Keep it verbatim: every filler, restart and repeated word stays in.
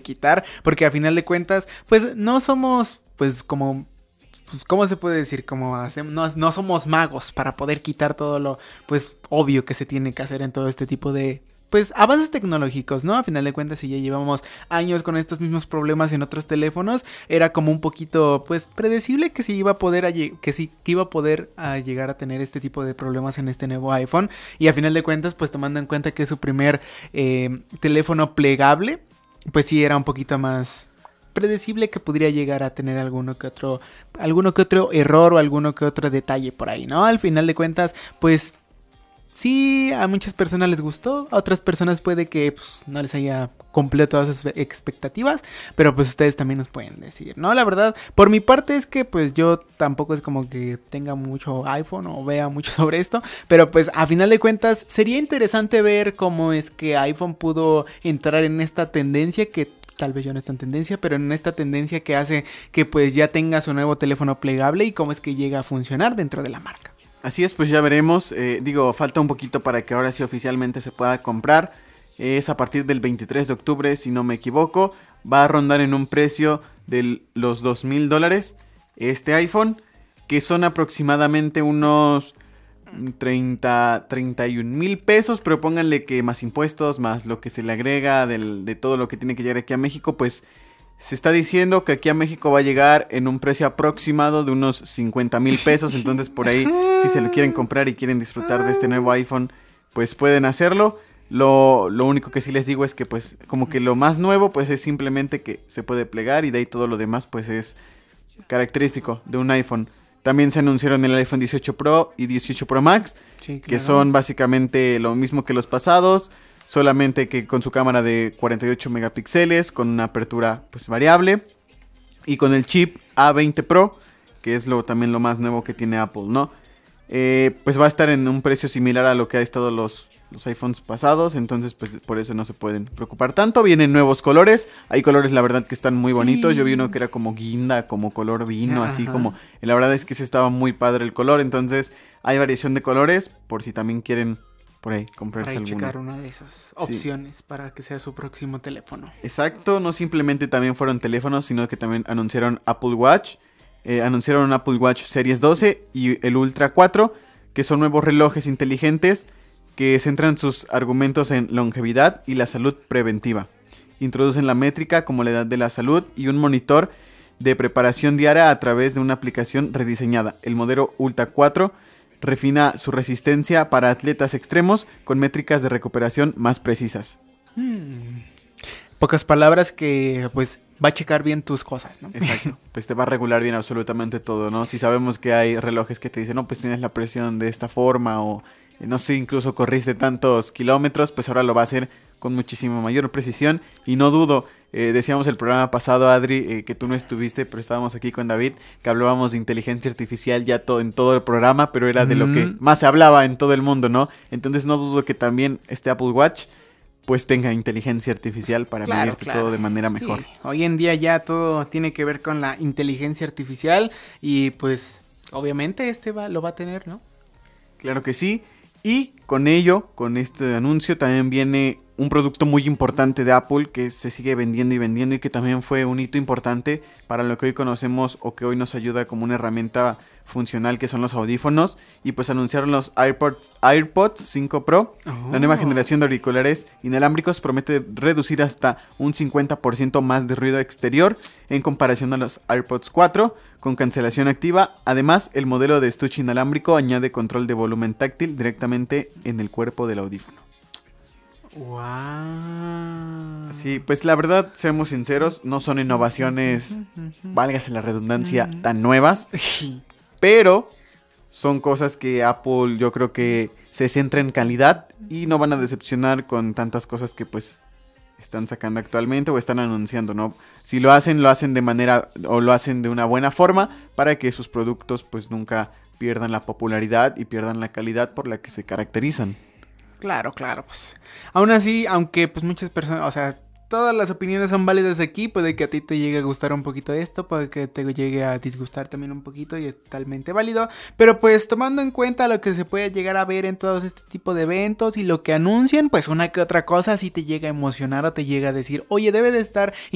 quitar, porque a final de cuentas, pues no somos, pues como... Pues, ¿cómo se puede decir? Como hacemos, no, no somos magos para poder quitar todo lo, pues, obvio que se tiene que hacer en todo este tipo de, pues, avances tecnológicos, ¿no? A final de cuentas, si ya llevamos años con estos mismos problemas en otros teléfonos, era como un poquito, pues, predecible que se iba a poder, a, que sí, que iba a poder a llegar a tener este tipo de problemas en este nuevo iPhone. Y a final de cuentas, pues, tomando en cuenta que es su primer eh, teléfono plegable, pues sí era un poquito más predecible que podría llegar a tener alguno que otro alguno que otro error o alguno que otro detalle por ahí, ¿no? Al final de cuentas, pues sí, a muchas personas les gustó, a otras personas puede que pues, no les haya cumplido todas sus expectativas, pero pues ustedes también nos pueden decir, ¿no? La verdad, por mi parte es que pues yo tampoco es como que tenga mucho iPhone o vea mucho sobre esto, pero pues a final de cuentas sería interesante ver cómo es que iPhone pudo entrar en esta tendencia que tal vez ya no está en tendencia, pero en esta tendencia que hace que pues ya tenga su nuevo teléfono plegable y cómo es que llega a funcionar dentro de la marca. Así es, pues ya veremos, eh, digo, falta un poquito para que ahora sí oficialmente se pueda comprar, eh, es a partir del veintitrés de octubre si no me equivoco, va a rondar en un precio de los dos mil dólares este iPhone, que son aproximadamente unos treinta, treinta y un mil pesos, pero pónganle que más impuestos, más lo que se le agrega del, de todo lo que tiene que llegar aquí a México, pues se está diciendo que aquí a México va a llegar en un precio aproximado de unos cincuenta mil pesos, entonces por ahí si se lo quieren comprar y quieren disfrutar de este nuevo iPhone, pues pueden hacerlo. Lo, lo único que sí les digo es que pues como que lo más nuevo pues es simplemente que se puede plegar y de ahí todo lo demás pues es característico de un iPhone. También se anunciaron el iPhone dieciocho Pro y dieciocho Pro Max, sí, claro, que son básicamente lo mismo que los pasados, solamente que con su cámara de cuarenta y ocho megapíxeles, con una apertura pues variable y con el chip A veinte Pro, que es lo, también lo más nuevo que tiene Apple, ¿no? Eh, pues va a estar en un precio similar a lo que ha estado los, los iPhones pasados, entonces pues por eso no se pueden preocupar tanto. Vienen nuevos colores, hay colores la verdad que están muy bonitos, sí. Yo vi uno que era como guinda, como color vino, ajá, así como, la verdad es que ese estaba muy padre el color, entonces hay variación de colores por si también quieren por ahí comprarse alguno. Para checar una de esas opciones, sí, para que sea su próximo teléfono. Exacto, no simplemente también fueron teléfonos, sino que también anunciaron Apple Watch. Eh, anunciaron un Apple Watch Series doce y el Ultra cuatro, que son nuevos relojes inteligentes que centran sus argumentos en longevidad y la salud preventiva. Introducen la métrica como la edad de la salud y un monitor de preparación diaria a través de una aplicación rediseñada. El modelo Ultra cuatro refina su resistencia para atletas extremos con métricas de recuperación más precisas. Hmm. Pocas palabras que pues va a checar bien tus cosas, ¿no? Exacto, pues te va a regular bien absolutamente todo, ¿no? Si sabemos que hay relojes que te dicen, no, pues tienes la presión de esta forma o no sé, incluso corriste tantos kilómetros, pues ahora lo va a hacer con muchísima mayor precisión y no dudo, eh, decíamos el programa pasado, Adri, eh, que tú no estuviste, pero estábamos aquí con David, que hablábamos de inteligencia artificial ya to- en todo el programa, pero era de mm. lo que más se hablaba en todo el mundo, ¿no? Entonces no dudo que también este Apple Watch pues tenga inteligencia artificial para claro, medirte claro. todo de manera mejor. Sí. Hoy en día ya todo tiene que ver con la inteligencia artificial y pues obviamente este va, lo va a tener, ¿no? Claro que sí. Y con ello, con este anuncio, también viene un producto muy importante de Apple que se sigue vendiendo y vendiendo y que también fue un hito importante para lo que hoy conocemos o que hoy nos ayuda como una herramienta funcional, que son los audífonos. Y pues anunciaron los AirPods, AirPods cinco Pro. Oh. La nueva generación de auriculares inalámbricos promete reducir hasta un cincuenta por ciento más de ruido exterior en comparación a los AirPods cuatro con cancelación activa. Además, el modelo de estuche inalámbrico añade control de volumen táctil directamente en el cuerpo del audífono. Wow. Sí, pues la verdad, seamos sinceros, no son innovaciones, válgase la redundancia, tan nuevas, pero son cosas que Apple yo creo que se centra en calidad y no van a decepcionar con tantas cosas que pues están sacando actualmente o están anunciando, ¿no? Si lo hacen, lo hacen de manera o lo hacen de una buena forma para que sus productos pues nunca pierdan la popularidad y pierdan la calidad por la que se caracterizan. Claro, claro, pues aún así, aunque pues muchas personas, o sea, todas las opiniones son válidas aquí, puede que a ti te llegue a gustar un poquito esto, puede que te llegue a disgustar también un poquito y es totalmente válido, pero pues tomando en cuenta lo que se puede llegar a ver en todos este tipo de eventos y lo que anuncian, pues una que otra cosa sí te llega a emocionar o te llega a decir, oye, debe de estar